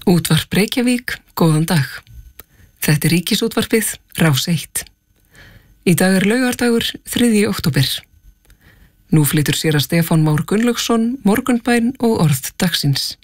Útvarp Reykjavík, góðan dag. Þetta er Ríkisútvarpið, Rás 1. Í dag er laugardagur, 3. október. Nú flytur séra Stefán Már Gunnlaugsson, morgunbæn og orð dagsins.